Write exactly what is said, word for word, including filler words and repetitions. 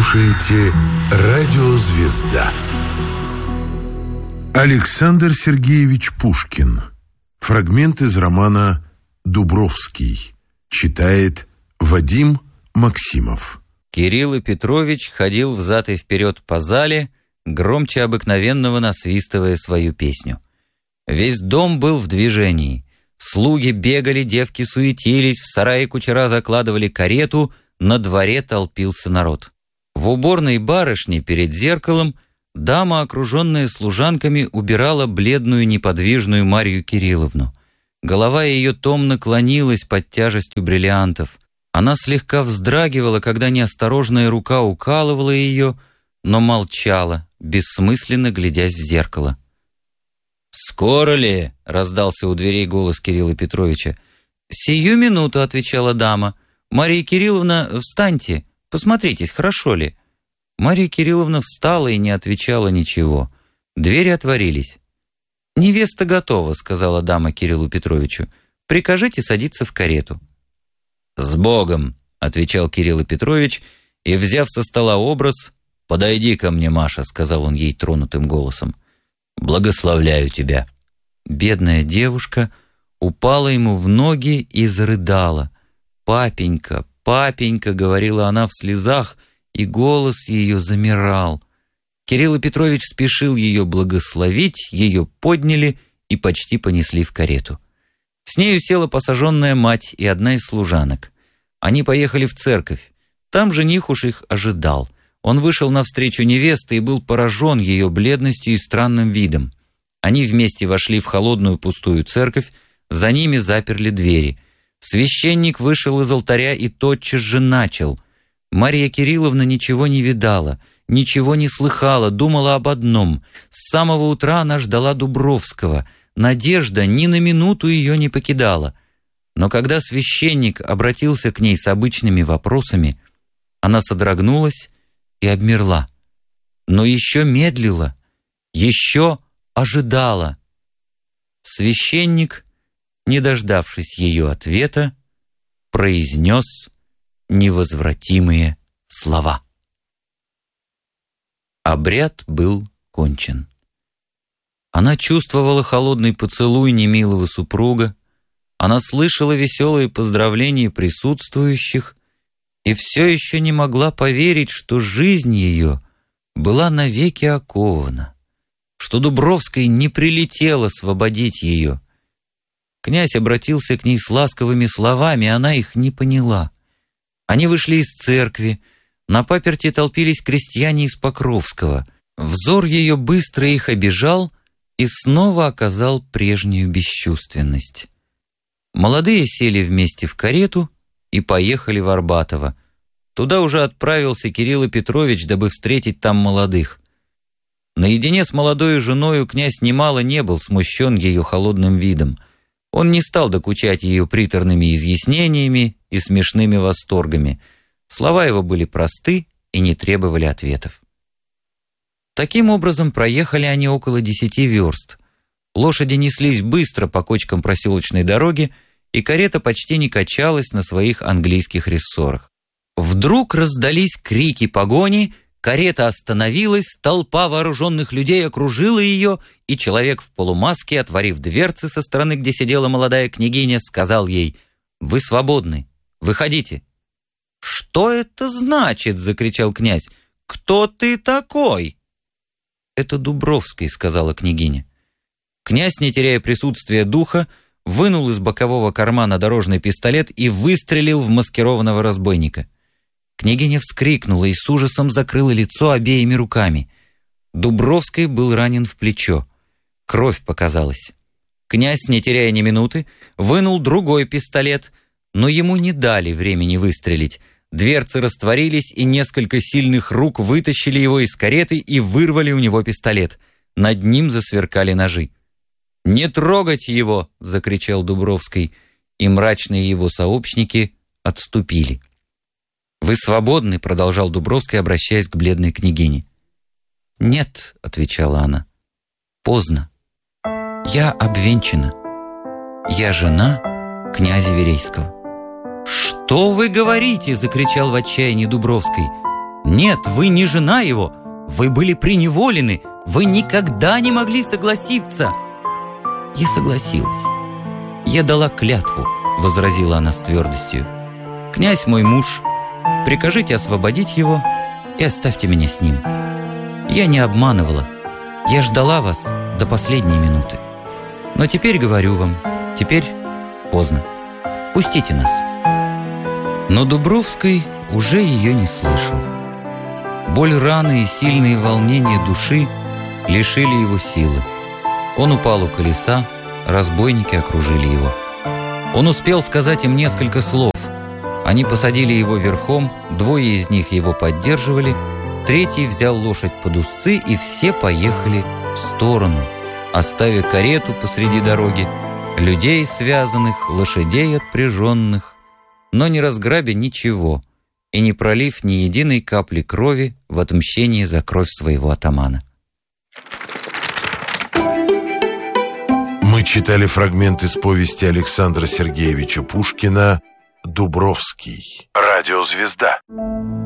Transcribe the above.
слушаете «Радио Звезда». Александр Сергеевич Пушкин. Фрагмент из романа «Дубровский». Читает Вадим Максимов. Кирилл Петрович ходил взад и вперед по зале, громче обыкновенного насвистывая свою песню. Весь дом был в движении. Слуги бегали, девки суетились, в сарае кучера закладывали карету, на дворе толпился народ. В уборной барышни перед зеркалом дама, окруженная служанками, убирала бледную неподвижную Марью Кирилловну. Голова ее томно клонилась под тяжестью бриллиантов. Она слегка вздрагивала, когда неосторожная рука укалывала ее, но молчала, бессмысленно глядясь в зеркало. «Скоро ли?» — раздался у дверей голос Кирилла Петровича. «Сию минуту», — отвечала дама. «Марья Кирилловна, встаньте, посмотритесь, хорошо ли?» Марья Кирилловна встала и не отвечала ничего. Двери отворились. «Невеста готова», — сказала дама Кириллу Петровичу. «Прикажите садиться в карету». «С Богом», — отвечал Кирилл Петрович, и, взяв со стола образ, «Подойди ко мне, Маша», — сказал он ей тронутым голосом. «Благословляю тебя». Бедная девушка упала ему в ноги и зарыдала. «Папенька, папенька», — говорила она в слезах, и голос ее замирал. Кирилл Петрович спешил ее благословить, ее подняли и почти понесли в карету. С нею села посаженная мать и одна из служанок. Они поехали в церковь. Там жених уж их ожидал. Он вышел навстречу невесты и был поражен ее бледностью и странным видом. Они вместе вошли в холодную пустую церковь, за ними заперли двери. Священник вышел из алтаря и тотчас же начал. Марья Кирилловна ничего не видала, ничего не слыхала, думала об одном. С самого утра она ждала Дубровского. Надежда ни на минуту ее не покидала. Но когда священник обратился к ней с обычными вопросами, она содрогнулась и обмерла. Но еще медлила, еще ожидала. Священник, не дождавшись ее ответа, произнес невозвратимые слова. Обряд был кончен. Она чувствовала холодный поцелуй немилого супруга, она слышала веселые поздравления присутствующих и все еще не могла поверить, что жизнь ее была навеки окована, что Дубровский не прилетел освободить ее. Князь обратился к ней с ласковыми словами, она их не поняла. Они вышли из церкви, на паперти толпились крестьяне из Покровского. Взор ее быстро их обежал и снова оказал прежнюю бесчувственность. Молодые сели вместе в карету и поехали в Арбатово. Туда уже отправился Кирилл Петрович, дабы встретить там молодых. Наедине с молодою женою князь немало не был смущен ее холодным видом. Он не стал докучать ее приторными изъяснениями и смешными восторгами. Слова его были просты и не требовали ответов. Таким образом, проехали они около десяти верст. Лошади неслись быстро по кочкам проселочной дороги, и карета почти не качалась на своих английских рессорах. Вдруг раздались крики погони, карета остановилась, толпа вооруженных людей окружила ее, и человек в полумаске, отворив дверцы со стороны, где сидела молодая княгиня, сказал ей: «Вы свободны, выходите». «Что это значит?» — закричал князь. «Кто ты такой?» «Это Дубровский», — сказала княгиня. Князь, не теряя присутствия духа, вынул из бокового кармана дорожный пистолет и выстрелил в маскированного разбойника. Княгиня вскрикнула и с ужасом закрыла лицо обеими руками. Дубровский был ранен в плечо. Кровь показалась. Князь, не теряя ни минуты, вынул другой пистолет, но ему не дали времени выстрелить. Дверцы растворились, и несколько сильных рук вытащили его из кареты и вырвали у него пистолет. Над ним засверкали ножи. «Не трогать его!» — закричал Дубровский, и мрачные его сообщники отступили. «Вы свободны», — продолжал Дубровский, обращаясь к бледной княгине. «Нет», — отвечала она, — «поздно. Я обвенчана. Я жена князя Верейского». «Что вы говорите?» — закричал в отчаянии Дубровский. Нет, вы не жена его, вы были преневолены, вы никогда не могли согласиться. Я согласилась. Я дала клятву, возразила она с твердостью. Князь мой муж, прикажите освободить его и оставьте меня с ним. Я не обманывала, я ждала вас до последней минуты. Но теперь говорю вам, теперь поздно. Пустите нас. Но Дубровский уже ее не слышал. Боль раны и сильные волнения души лишили его силы. Он упал у колеса, разбойники окружили его. Он успел сказать им несколько слов. Они посадили его верхом, двое из них его поддерживали, третий взял лошадь под узцы, и все поехали в сторону, оставив карету посреди дороги, людей связанных, лошадей отпряженных, но не разграбя ничего и не пролив ни единой капли крови в отмщении за кровь своего атамана. Мы читали фрагмент из повести Александра Сергеевича Пушкина «Дубровский». Радиозвезда.